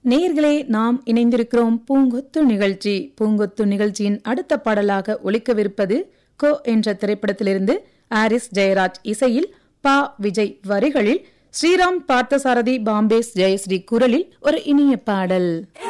நேயர்களே, நாம் இணைந்திருக்கிறோம் பூங்கொத்து நிகழ்ச்சி. பூங்கொத்து நிகழ்ச்சியின் அடுத்த பாடலாக ஒலிக்கவிருப்பது கோ என்ற திரைப்படத்திலிருந்து ஆரிஸ் ஜெயராஜ் இசையில் பா விஜய் வரிகளில் ஸ்ரீராம் பார்த்தசாரதி பாம்பே ஜெயஸ்ரீ குரலில் ஒரு இனிய பாடல்.